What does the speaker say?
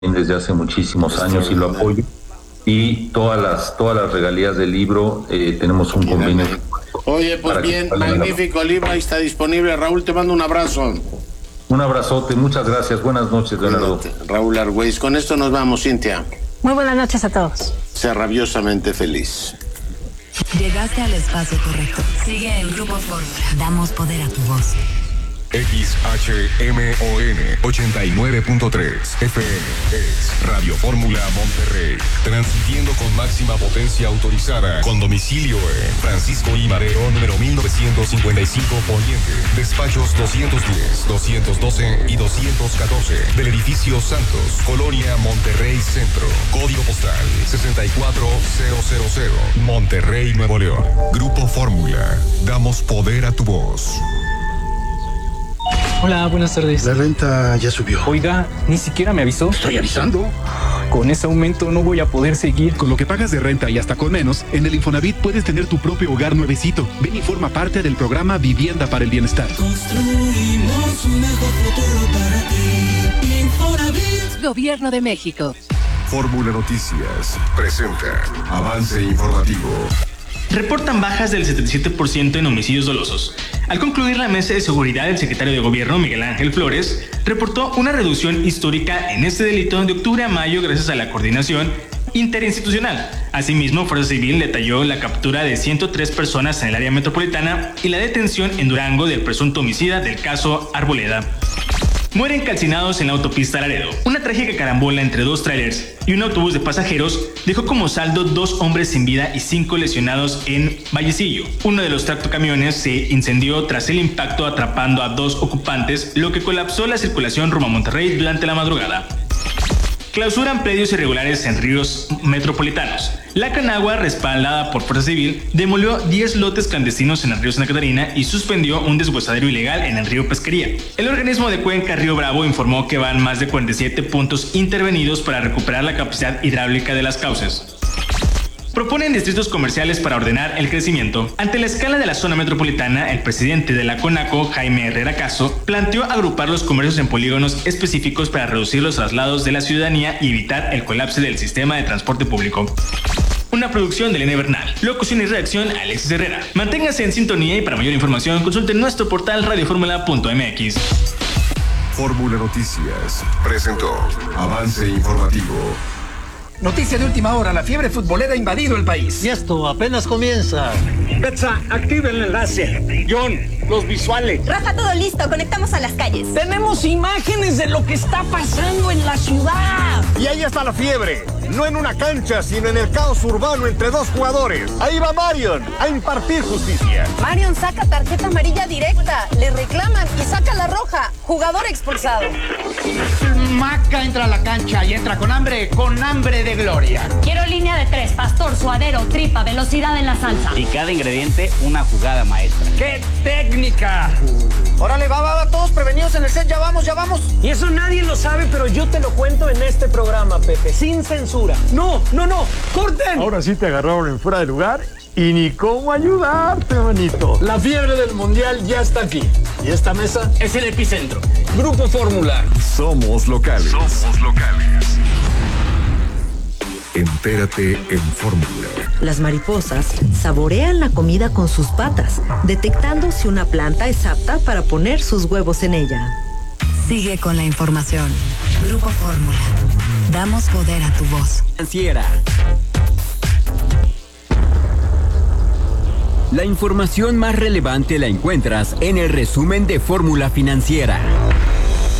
desde hace muchísimos años y lo apoyo. Y todas las regalías del libro, tenemos un convenio. Oye, pues bien, magnífico libro, ahí está disponible. Raúl, te mando un abrazo. Un abrazote, muchas gracias, buenas noches, Leonardo. Raúl Argüelles, con esto nos vamos, Cintia. Muy buenas noches a todos. Sea rabiosamente feliz. Llegaste al espacio correcto. Sigue en Grupo Fórmula. Damos poder a tu voz. XHMON 89.3 FM es Radio Fórmula Monterrey, transmitiendo con máxima potencia autorizada, con domicilio en Francisco I. Madero, número 1955 Poniente, despachos 210, 212 y 214 del edificio Santos, Colonia Monterrey Centro, código postal 64000, Monterrey, Nuevo León. Grupo Fórmula, damos poder a tu voz. Hola, buenas tardes. La renta ya subió. Oiga, ni siquiera me avisó. Estoy avisando. Con ese aumento no voy a poder seguir. Con lo que pagas de renta y hasta con menos, en el Infonavit puedes tener tu propio hogar nuevecito. Ven y forma parte del programa Vivienda para el Bienestar. Construimos un mejor futuro para ti. Infonavit. Gobierno de México. Fórmula Noticias presenta Avance Informativo. Reportan bajas del 77% en homicidios dolosos. Al concluir la mesa de seguridad, el secretario de Gobierno, Miguel Ángel Flores, reportó una reducción histórica en este delito de octubre a mayo gracias a la coordinación interinstitucional. Asimismo, Fuerza Civil detalló la captura de 103 personas en el área metropolitana y la detención en Durango del presunto homicida del caso Arboleda. Mueren calcinados en la autopista Laredo. Una trágica carambola entre dos trailers y un autobús de pasajeros dejó como saldo 2 hombres sin vida y 5 lesionados en Vallecillo. Uno de los tractocamiones se incendió tras el impacto, atrapando a 2 ocupantes, lo que colapsó la circulación rumbo a Monterrey durante la madrugada. Clausuran predios irregulares en ríos metropolitanos. La Canagua, respaldada por Fuerza Civil, demolió 10 lotes clandestinos en el río Santa Catarina y suspendió un deshuesadero ilegal en el río Pesquería. El organismo de Cuenca Río Bravo informó que van más de 47 puntos intervenidos para recuperar la capacidad hidráulica de las cauces. Proponen distritos comerciales para ordenar el crecimiento. Ante la escala de la zona metropolitana, el presidente de la CONACO, Jaime Herrera Caso, planteó agrupar los comercios en polígonos específicos para reducir los traslados de la ciudadanía y evitar el colapso del sistema de transporte público. Una producción de Elena Bernal. Locución y redacción, Alexis Herrera. Manténgase en sintonía y para mayor información consulte nuestro portal radioformula.mx. Fórmula Noticias presentó Avance Informativo. Noticia de última hora, la fiebre futbolera ha invadido el país. Y esto apenas comienza. Betsa, activa el enlace. John, los visuales. Rafa, todo listo, conectamos a las calles. Tenemos imágenes de lo que está pasando en la ciudad. Y ahí está la fiebre. No en una cancha, sino en el caos urbano entre 2 jugadores. Ahí va Marion a impartir justicia. Marion saca tarjeta amarilla directa, le reclaman y saca la roja. Jugador expulsado. Maca entra a la cancha y entra con hambre de gloria. Quiero línea de 3, pastor, suadero, tripa, velocidad en la salsa. Y cada ingrediente una jugada maestra. ¡Qué técnica! Órale, va, todos prevenidos en el set, ya vamos. Y eso nadie lo sabe, pero yo te lo cuento en este programa, Pepe, sin censura. No, corten. Ahora sí te agarraron en fuera de lugar y ni cómo ayudarte, manito. La fiebre del mundial ya está aquí. Y esta mesa es el epicentro. Grupo Fórmula. Somos locales. Entérate en Fórmula. Las mariposas saborean la comida con sus patas, detectando si una planta es apta para poner sus huevos en ella. Sigue con la información. Grupo Fórmula. Damos poder a tu voz. Financiera. La información más relevante la encuentras en el resumen de Fórmula Financiera.